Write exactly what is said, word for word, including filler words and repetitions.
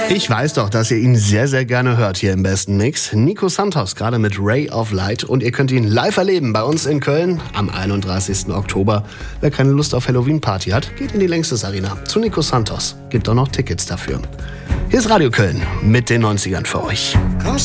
Ich weiß doch, dass ihr ihn sehr, sehr gerne hört hier im besten Mix. Nico Santos, gerade mit Ray of Light. Und ihr könnt ihn live erleben bei uns in Köln am einunddreißigsten Oktober. Wer keine Lust auf Halloween-Party hat, geht in die Längstes Arena zu Nico Santos. Gibt auch noch Tickets dafür. Hier ist Radio Köln mit den neunzigern für euch. Komm